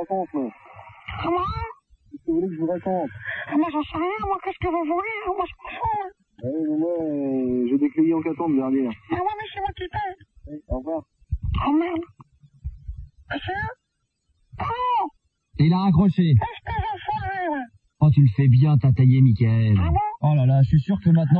raconte, moi? Comment? Qu'est-ce que vous voulez que je vous raconte? Ah, moi, j'en sais rien. Moi, qu'est-ce que vous voulez? Moi, je m'en fous. Ouais, mais moi, j'ai des clients qui attendent derrière. Ah ouais, mais c'est moi qui paye. Oui, au revoir. Oh merde. Ah, c'est eux? Oh! Il a raccroché. Qu'est-ce que j'ai fait, là? Oh, tu le fais bien, t'as taillé, Mickaël. Ah bon? Oh là là, je suis sûr que maintenant...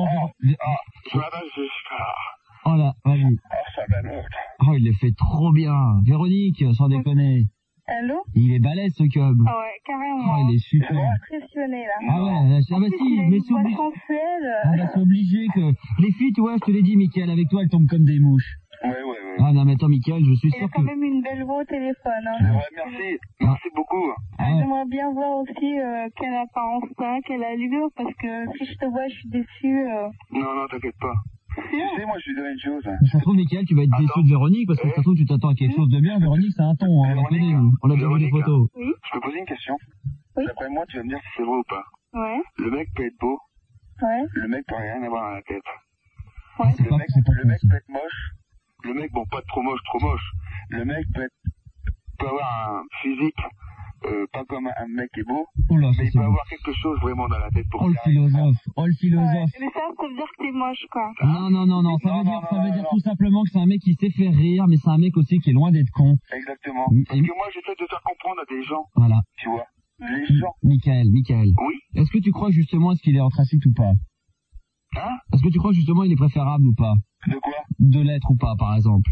Oh là, vas-y. Oh, il le fait trop bien. Véronique, sans déconner. Allô? Il est balèze, ce cub. Ah ouais, carrément. Oh, il est super. Impressionné, là. Ah ouais, ah bah si, mais c'est obligé. Ah bah c'est obligé que... Les filles, tu vois, je te l'ai dit, Mickaël, avec toi, elles tombent comme des mouches. Ouais. Ah non, mais attends, Mickaël, je suis Il sûr a que... quand même une belle voix au téléphone, hein. Ouais, merci. Merci beaucoup. Ah ouais. J'aimerais bien voir aussi quelle apparence t'as, quelle allure, parce que si je te vois, je suis déçue. Non, t'inquiète pas. Tu sais, moi, je lui donne une chose. Ça se trouve, Mickaël, tu vas être déçu de Véronique, parce que ça se trouve, tu t'attends à quelque chose de bien. Véronique, c'est un ton, hein, on la connaît, hein. On a déjà vu les photos. Oui? Je peux poser une question? Oui. D'après moi, tu vas me dire si c'est vrai ou pas. Ouais. Le mec peut être beau, Ouais. le mec peut rien avoir à la tête. Ouais. C'est pas Le mec possible. peut être moche. Le mec, bon, pas trop moche. Le mec peut avoir un physique, pas comme un mec qui est beau, Oh là, ça, mais il c'est peut beau. avoir quelque chose vraiment dans la tête pour Oh le faire une femme. philosophe, oh le Ouais. philosophe. Mais ça veut dire que t'es moche, quoi. Non, ça veut dire tout simplement que c'est un mec qui sait faire rire, mais c'est un mec aussi qui est loin d'être con. Exactement. Et- Parce que moi, j'essaie de faire comprendre à des gens, Voilà. tu vois. Les gens. Mickaël, Oui. est-ce que tu crois justement est-ce qu'il est anthracite ou pas? Hein? Est-ce que tu crois justement il est préférable ou pas? De quoi? De l'être ou pas, par exemple?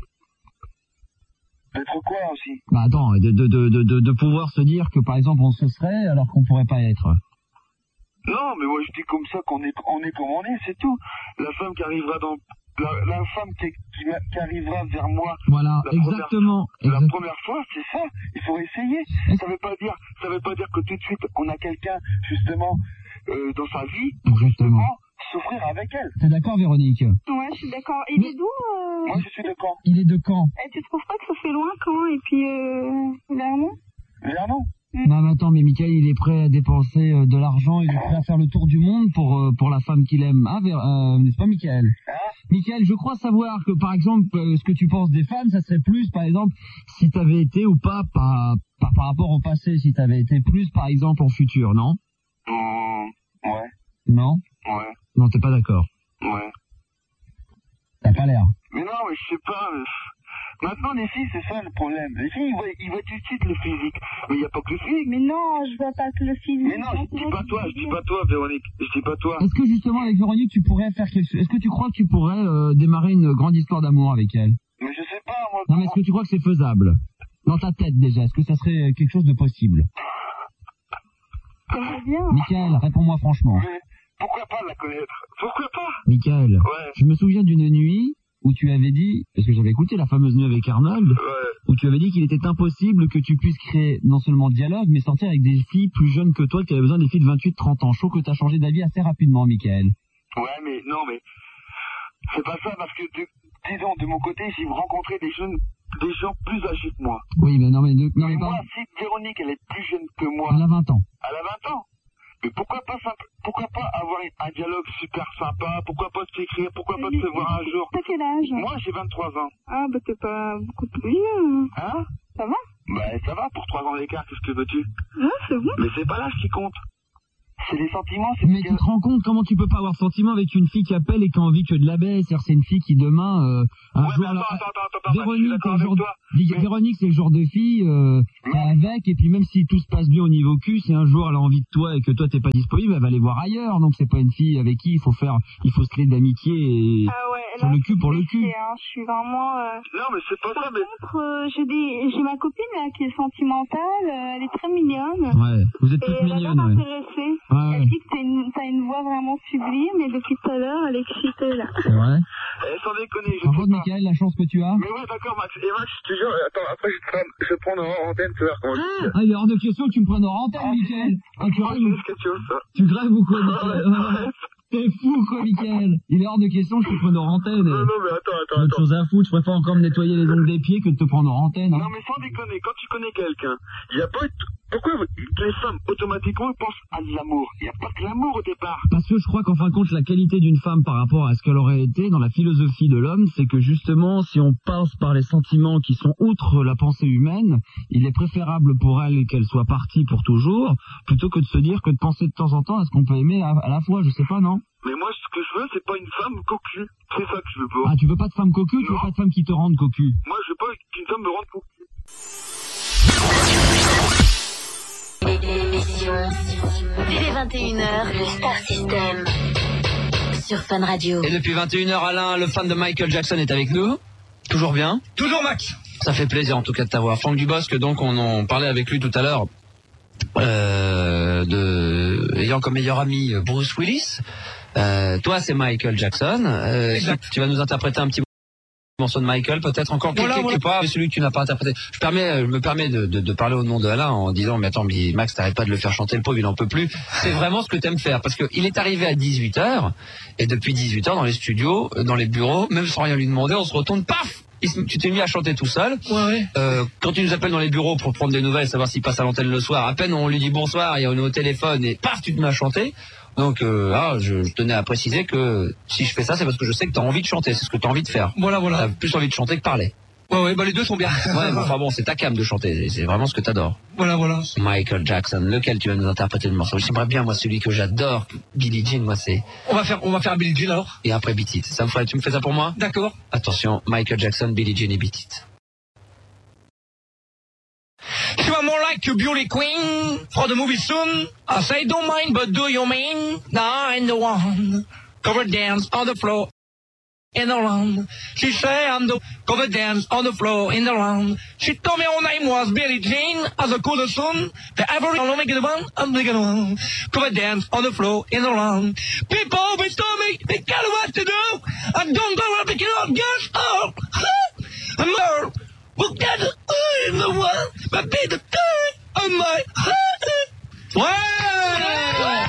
D'être quoi aussi? Bah attends, de pouvoir se dire que par exemple on se serait alors qu'on pourrait pas être. Non, mais moi, je dis comme ça qu'on est comme on est, c'est tout. La femme qui arrivera dans... La femme qui arrivera vers moi Voilà, La exactement. la première fois, c'est ça. Il faut essayer. Ça veut pas dire que tout de suite on a quelqu'un justement dans sa vie pour Exactement. justement souffrir avec elle. T'es d'accord, Véronique? Ouais, je suis d'accord. Il est d'où Moi, je suis de Caen. Il est de Caen. Et tu trouves pas que ça fait loin, quand? Et puis, Vernon? Vernon. Non mais attends, mais Mickaël il est prêt à dépenser de l'argent, il est prêt à faire le tour du monde pour la femme qu'il aime. Ah, n'est-ce pas Mickaël? Hein? Mickaël, je crois savoir que par exemple, ce que tu penses des femmes, ça serait plus par exemple si t'avais été ou pas par rapport au passé, si t'avais été plus par exemple en futur, non? Ouais. Non? Ouais. Non, t'es pas d'accord. Ouais. T'as pas l'air. Mais non, mais je sais pas. Maintenant, les filles, c'est ça le problème. Les filles, ils voient tout de suite le physique. Mais il n'y a pas que le physique. Mais non, je vois pas que le physique. Mais non, je dis pas toi, Véronique. Je dis pas toi. Est-ce que justement avec Véronique tu pourrais faire quelque chose? Est-ce que tu crois que tu pourrais démarrer une grande histoire d'amour avec elle? Mais je sais pas, moi. Non mais est-ce que tu crois que c'est faisable? Dans ta tête déjà, est-ce que ça serait quelque chose de possible? T'aimerais bien. Mickaël, réponds-moi franchement. Mais pourquoi pas la connaître? Pourquoi pas? Mickaël, Ouais. je me souviens d'une nuit où tu avais dit, parce que j'avais écouté la fameuse nuit avec Arnold, Ouais. où tu avais dit qu'il était impossible que tu puisses créer non seulement dialogue, mais sortir avec des filles plus jeunes que toi, que tu avais besoin des filles de 28-30 ans. Je trouve que tu as changé d'avis assez rapidement, Mickaël. Ouais, mais non, mais c'est pas ça parce que, disons, de mon côté, j'ai rencontré des gens plus âgés que moi. Oui, mais non, mais Mais pas... moi, si Véronique, elle est plus jeune que moi, Elle a 20 ans. elle a 20 ans. Mais pourquoi pas avoir un dialogue super sympa? Pourquoi pas s'écrire? Pourquoi pas se voir un jour? T'as quel âge? Moi, j'ai 23 ans. Ah, bah t'es pas beaucoup plus vieux. Hein? Ça va? Bah, ça va, pour 3 ans d'écart, qu'est-ce que veux-tu? Ouais, c'est bon. Mais c'est pas l'âge qui compte. C'est les sentiments, c'est Mais ce tu te rends compte comment tu peux pas avoir de sentiment avec une fille qui appelle et qui a envie que de la baisse? C'est-à-dire, c'est une fille qui demain, un Ouais, jour... mais attends, Véronique, je suis d'accord c'est le avec genre toi. Mais- Véronique, c'est le genre de fille, t'es avec, et puis même si tout se passe bien au niveau cul, si un jour elle a envie de toi et que toi t'es pas disponible, elle va aller voir ailleurs. Donc c'est pas une fille avec qui il faut se lier d'amitié et Ah ouais, sur le cul pour le cul. Hein, je suis vraiment... Non, mais c'est pas ça, Par mais... contre, j'ai ma copine là qui est sentimentale, elle est très mignonne. Ouais, vous êtes Et toutes elle a l'air mignonnes, ouais. intéressée. Ouais. Elle dit que t'as une voix vraiment sublime et depuis tout à l'heure, elle est excitée là. C'est vrai. Sans déconner, je Par sais contre, pas. Mickaël, la chance que tu as. Mais ouais, d'accord, Max. Et Max, je te jure, attends, après, je prends en antenne, tu vois comment je dis. Ah, il est hors de question que tu me prennes hors antenne, Mickaël. Ah, tu Ah, rêves, c'est quelque chose, ça. tu grèves ou quoi, Mickaël? Ouais. T'es fou, quoi, Mickaël. Il est hors de question que je te prenne hors antenne. Non, mais attends. J'ai autre chose à foutre, je préfère encore me nettoyer les ongles des pieds que de te prendre hors antenne. Hein. Non, mais sans déconner, quand tu connais quelqu'un, il n'y a pas Pourquoi les femmes, automatiquement, pensent à de l'amour? Il n'y a pas que l'amour au départ. Parce que je crois qu'en fin de compte, la qualité d'une femme par rapport à ce qu'elle aurait été dans la philosophie de l'homme, c'est que justement, si on passe par les sentiments qui sont outre la pensée humaine, il est préférable pour elle qu'elle soit partie pour toujours, plutôt que de se dire que de penser de temps en temps à ce qu'on peut aimer à la fois, je sais pas, non? Mais moi, ce que je veux, c'est pas une femme cocu. C'est ça que je veux pas. Ah, tu veux pas de femme cocu, tu veux pas de femme qui te rende cocu? Moi, je veux pas qu'une femme me rende cocu. Dès les 21h, le Star System sur Fun Radio. Et depuis 21h, Alain, le fan de Michael Jackson, est avec nous. Toujours bien? Toujours Max. Ça fait plaisir en tout cas de t'avoir. Franck Dubosc, donc on en parlait avec lui tout à l'heure, ayant comme meilleur ami Bruce Willis. Toi, c'est Michael Jackson. Tu vas nous interpréter un petit morceau de Michael, peut-être encore quelque part, mais celui que tu n'as pas interprété. Je me permets de parler au nom de Alain en disant, mais attends, mais Max, t'arrêtes pas de le faire chanter, le pauvre, il en peut plus. C'est vraiment ce que t'aimes faire, parce que il est arrivé à 18h, et depuis 18h, dans les studios, dans les bureaux, même sans rien lui demander, on se retourne, paf! Tu t'es mis à chanter tout seul. Ouais. Quand tu nous appelles dans les bureaux pour prendre des nouvelles, savoir s'il passe à l'antenne le soir, à peine on lui dit bonsoir, et on est au téléphone, et paf, tu te mets à chanter. Donc je tenais à préciser que si je fais ça, c'est parce que je sais que tu as envie de chanter, c'est ce que tu as envie de faire. Voilà. Tu as plus envie de chanter que parler. Ouais, bah les deux sont bien. Ouais, enfin bon, c'est ta came de chanter, c'est vraiment ce que t'adores. Voilà. Michael Jackson, lequel tu vas nous interpréter le morceau? J'aimerais bien, moi, celui que j'adore, Billie Jean, moi c'est... On va faire Billie Jean alors. Et après Beat It. Tu me fais ça pour moi? D'accord. Attention, Michael Jackson, Billie Jean et Beat It. You are more like a beauty queen for the movie soon. I say don't mind, but do you mean? I'm the one. Cover dance on the floor in the round. She say I'm the cover dance on the floor in the round. She told me her name was Billie Jean as a cool son. The every don't make it one, I'm making one. Cover dance on the floor in the round. People always told me they got what to do. I don't go around picking up girls. Oh, I'm her. Look at the in the one, but be the third of my heart. Ouais!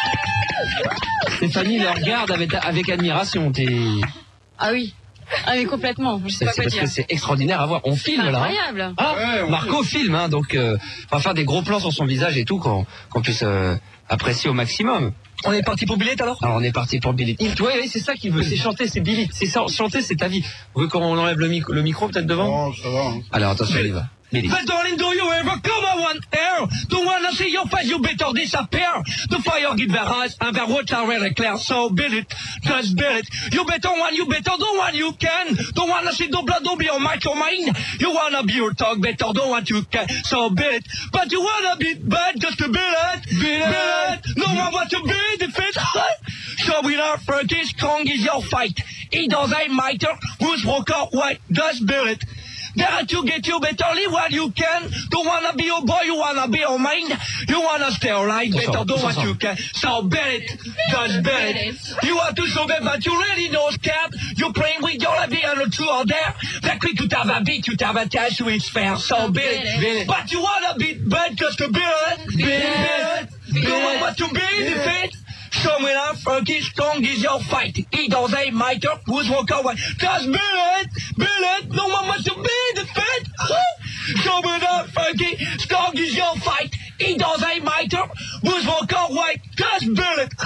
Stéphanie le regarde avec admiration. Ah oui. Ah mais complètement. C'est parce que c'est extraordinaire à voir. On filme là. Incroyable. Marco filme, donc on va faire des gros plans sur son visage et tout qu'on puisse apprécier au maximum. On est parti pour Billie alors? Alors on est parti pour Billie. Oui, c'est ça qu'il veut, c'est chanter, c'est Billie. C'est ça, chanter, c'est ta vie. Vous voulez qu'on enlève le micro peut-être devant? Oh, ça va. Hein. Alors attention, il va. Billie. But darling, do you ever come on one air? Don't wanna see your face, you better disappear. The fire get very hot and the water really clear. So build it, just build it. You better do one you can. Don't wanna see the blood, don't be on my mind. You wanna be your talk, better do what you can. So build it, but you wanna be bad just to build it. No one wants to be defeated. So with our Frankie, strong is your fight. He doesn't matter who's broke out white, just build it. There to get you better live what you can. Don't wanna be your boy, you wanna be your mind. You wanna stay alive, better do what you can. So bet it, just bet it. You want to survive, but you really know scared. You're playing with your life and the two are there. That quick to have a beat, you have a test, so it's fair. So bet it. But you wanna be bad just to build it. You don't want to be defeated. Somewhere out, Frankie, strong is your fight. He doesn't matter who's walk away. Just build it, no one wants to be defeated. Somewhere out, Frankie, strong is your fight. He doesn't matter who's walk away. Just build it.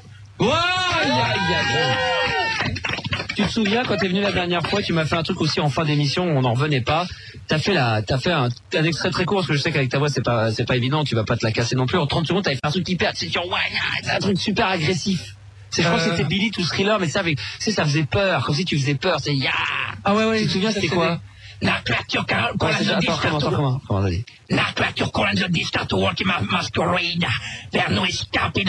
Tu te souviens quand t'es venu la dernière fois, tu m'as fait un truc aussi en fin d'émission, on n'en revenait pas. T'as fait un extrait très court parce que je sais qu'avec ta voix c'est pas évident, tu vas pas te la casser non plus. En 30 secondes t'avais fait un truc hyper, c'est un truc super agressif. Je crois que c'était Billie ou Thriller, mais ça faisait peur, comme si tu faisais peur. C'est Ah ouais. Tu te souviens c'était quoi? Comment ça dit? La creature calling the distance to work in my masquerade. There no escaping.